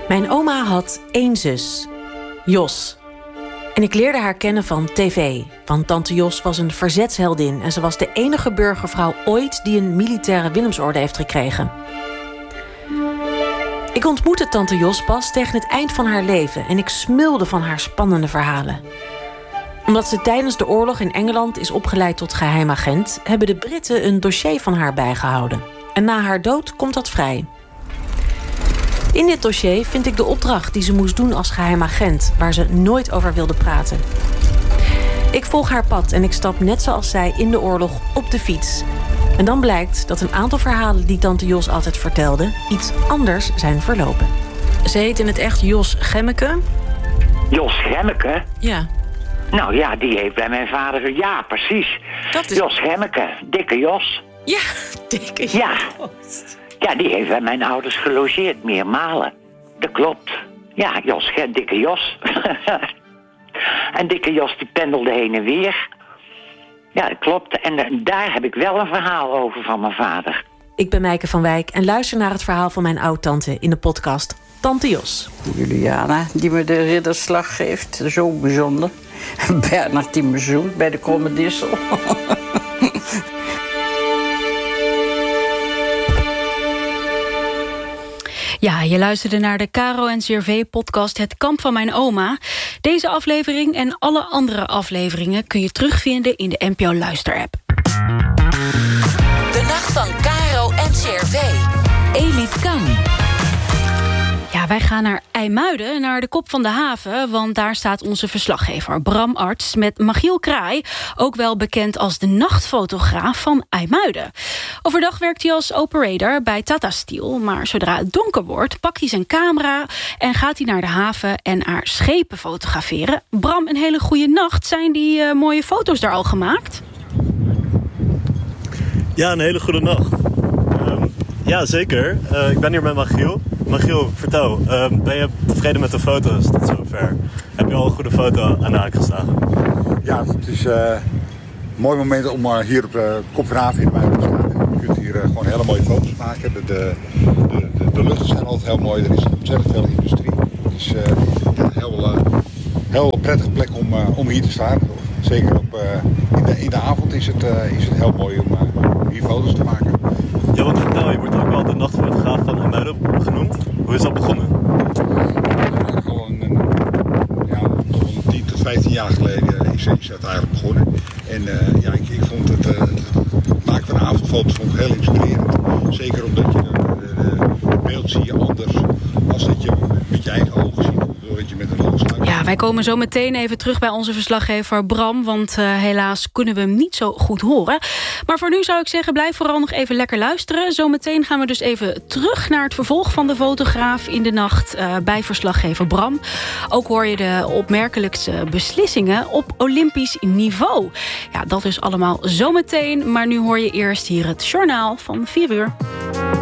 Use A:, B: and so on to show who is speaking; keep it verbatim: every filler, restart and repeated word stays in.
A: Mijn oma had één zus, Jos. En ik leerde haar kennen van tv. Want tante Jos was een verzetsheldin en ze was de enige burgervrouw ooit die een militaire Willemsorde heeft gekregen. Ik ontmoette tante Jos pas tegen het eind van haar leven en ik smulde van haar spannende verhalen. Omdat ze tijdens de oorlog in Engeland is opgeleid tot geheimagent, hebben de Britten een dossier van haar bijgehouden. En na haar dood komt dat vrij. In dit dossier vind ik de opdracht die ze moest doen als geheimagent, waar ze nooit over wilde praten. Ik volg haar pad en ik stap net zoals zij in de oorlog op de fiets. En dan blijkt dat een aantal verhalen die tante Jos altijd vertelde iets anders zijn verlopen. Ze heet in het echt Jos Gemmeke.
B: Jos Gemmeke?
A: Ja.
B: Nou ja, die heeft bij mijn vader... Ja, precies.
A: Dat is...
B: Jos Gemmeke, dikke Jos.
A: Ja, dikke Jos.
B: Ja. Ja, die heeft bij mijn ouders gelogeerd, meermalen. Dat klopt. Ja, Jos, dikke Jos. En dikke Jos die pendelde heen en weer. Ja, dat klopt. En uh, daar heb ik wel een verhaal over van mijn vader.
A: Ik ben Mijke van Wijk en luister naar het verhaal van mijn oud-tante in de podcast Tante Jos.
C: Juliana, die me de ridderslag geeft, zo bijzonder. Bernard die me zoent bij de Kromme Dissel.
D: Ja, je luisterde naar de Caro en C R V-podcast Het Kamp van Mijn Oma. Deze aflevering en alle andere afleveringen kun je terugvinden in de N P O Luister-app.
E: De nacht van Caro en C R V.
D: Elif Kan. Ja, wij gaan naar IJmuiden, naar de kop van de haven, want daar staat onze verslaggever Bram Arts met Machiel Kraai, ook wel bekend als de nachtfotograaf van IJmuiden. Overdag werkt hij als operator bij Tata Steel, maar zodra het donker wordt pakt hij zijn camera en gaat hij naar de haven en haar schepen fotograferen. Bram, een hele goede nacht. Zijn die uh, mooie foto's daar al gemaakt?
F: Ja, een hele goede nacht. Um, ja, zeker. Uh, ik ben hier met Machiel. Machiel, vertel, uh, ben je tevreden met de foto's tot zover? Heb je al een goede foto aan de haak geslagen?
G: Ja, het is uh, een mooi moment om uh, hier op de kop van de haven in de Muiden te staan. Je kunt hier uh, gewoon hele mooie foto's maken. De, de, de, de, de luchten zijn altijd heel mooi. Er is ontzettend veel industrie. Het is uh, ja, een heel, uh, heel prettige plek om, uh, om hier te staan. Zeker op, uh, in, de, in de avond is het, uh, is het heel mooi om uh, hier foto's te maken.
F: Ja, wat vertel, je wordt ook wel de nachtfotograaf van IJmuiden genoemd. Hoe is dat begonnen?
G: Gewoon een, ja, gewoon tien tot vijftien jaar geleden is, is dat eigenlijk begonnen. En uh, ja, ik, ik vond het, uh, het maken van avondfoto's vond ik heel inspirerend. Zeker omdat je het beeld zie je anders als dat je met je eigen ogen ziet. Doordat je met een oogslag...
D: Ja, wij komen zo meteen even terug bij onze verslaggever Bram, want uh, helaas kunnen we hem niet zo goed horen. Maar voor nu zou ik zeggen, blijf vooral nog even lekker luisteren. Zometeen gaan we dus even terug naar het vervolg van de fotograaf in de nacht uh, bij verslaggever Bram. Ook hoor je de opmerkelijkste beslissingen op Olympisch niveau. Ja, dat is allemaal zometeen, maar nu hoor je eerst hier het journaal van vier uur.